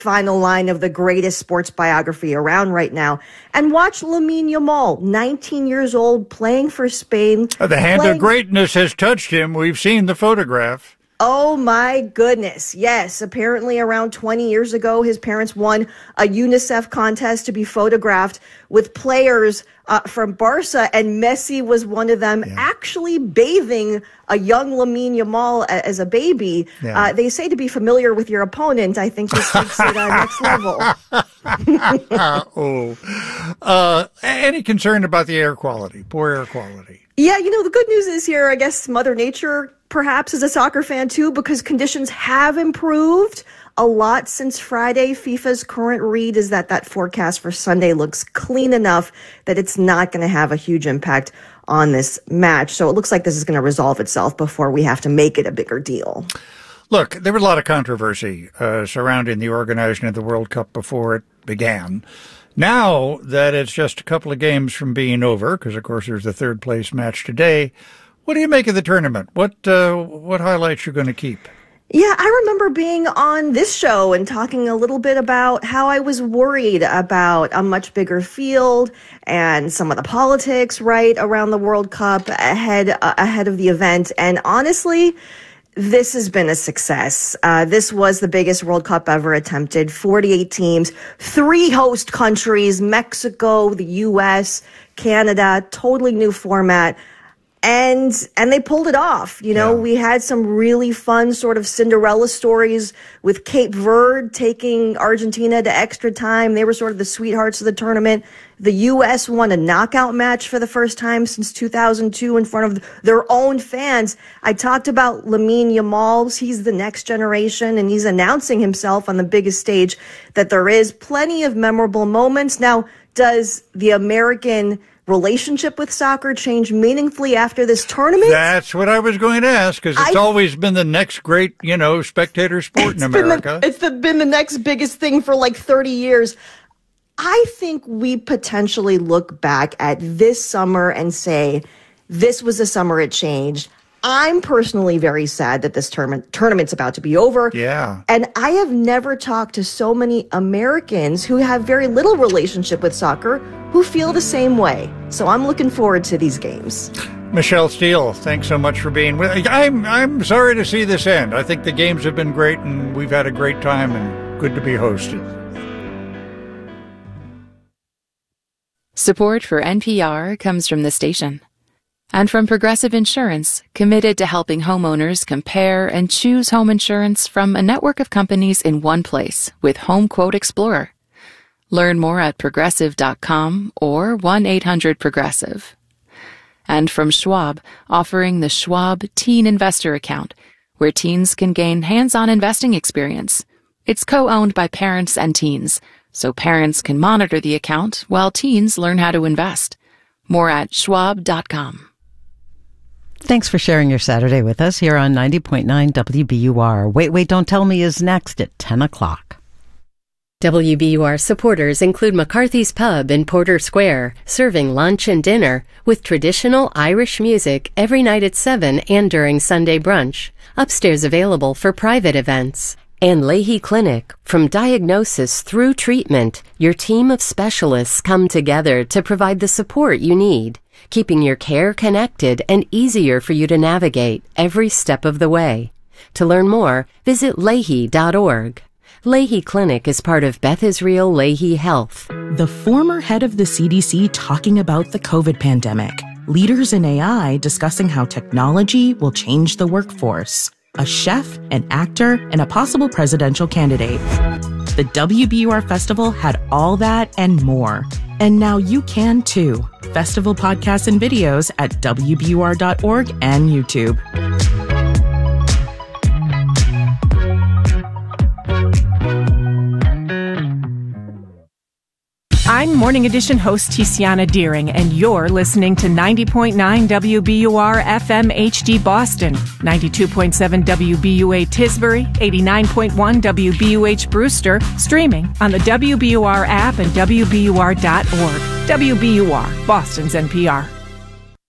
final line of the greatest sports biography around right now. And watch Lamine Yamal, 19 years old, playing for Spain. The hand of greatness has touched him. We've seen the photograph. Oh, my goodness. Yes. Apparently around 20 years ago, his parents won a UNICEF contest to be photographed with players from Barca, and Messi was one of them, actually bathing a young Lamine Yamal as a baby. Yeah. They say to be familiar with your opponent. I think this takes it next level. Any concern about the air quality, poor air quality? Yeah, the good news is here, I guess Mother Nature perhaps is a soccer fan too, because conditions have improved a lot since Friday. FIFA's current read is that forecast for Sunday looks clean enough that it's not going to have a huge impact on this match. So it looks like this is going to resolve itself before we have to make it a bigger deal. Look, there was a lot of controversy surrounding the organizing of the World Cup before it began. Now that it's just a couple of games from being over, because, of course, there's the third place match today, what do you make of the tournament? What highlights you're going to keep? Yeah, I remember being on this show and talking a little bit about how I was worried about a much bigger field and some of the politics right around the World Cup ahead of the event. And honestly, this has been a success. This was the biggest World Cup ever attempted. 48 teams, 3 host countries, Mexico, the U.S., Canada, totally new format. And they pulled it off. We had some really fun sort of Cinderella stories with Cape Verde taking Argentina to extra time. They were sort of the sweethearts of the tournament. The U.S. won a knockout match for the first time since 2002 in front of their own fans. I talked about Lamine Yamal. He's the next generation, and he's announcing himself on the biggest stage that there is. Plenty of memorable moments. Now, does the American relationship with soccer change meaningfully after this tournament? That's what I was going to ask, because it's always been the next great, spectator sport in America. It's been the next biggest thing for like 30 years. I think we potentially look back at this summer and say, this was the summer it changed. I'm personally very sad that this tournament's about to be over. Yeah. And I have never talked to so many Americans who have very little relationship with soccer who feel the same way. So I'm looking forward to these games. Michelle Steele, thanks so much for being with us. I'm sorry to see this end. I think the games have been great, and we've had a great time, and good to be hosted. Support for NPR comes from the station and from Progressive Insurance, committed to helping homeowners compare and choose home insurance from a network of companies in one place with Home Quote Explorer. Learn more at progressive.com or 1-800-PROGRESSIVE. And from Schwab, offering the Schwab Teen Investor Account, where teens can gain hands-on investing experience. It's co-owned by parents and teens, so parents can monitor the account while teens learn how to invest. More at schwab.com. Thanks for sharing your Saturday with us here on 90.9 WBUR. Wait, Don't Tell Me is next at 10 o'clock. WBUR supporters include McCarthy's Pub in Porter Square, serving lunch and dinner with traditional Irish music every night at 7 and during Sunday brunch. Upstairs available for private events. And Leahy Clinic. From diagnosis through treatment, your team of specialists come together to provide the support you need, keeping your care connected and easier for you to navigate every step of the way. To learn more, visit leahy.org. Leahy Clinic is part of Beth Israel Leahy Health. The former head of the CDC talking about the COVID pandemic. Leaders in AI discussing how technology will change the workforce. A chef, an actor, and a possible presidential candidate. The WBUR Festival had all that and more. And now you can too. Festival podcasts and videos at WBUR.org and YouTube. I'm Morning Edition host Tiziana Deering, and you're listening to 90.9 WBUR FM HD Boston, 92.7 WBUA Tisbury, 89.1 WBUH Brewster, streaming on the WBUR app and WBUR.org. WBUR, Boston's NPR.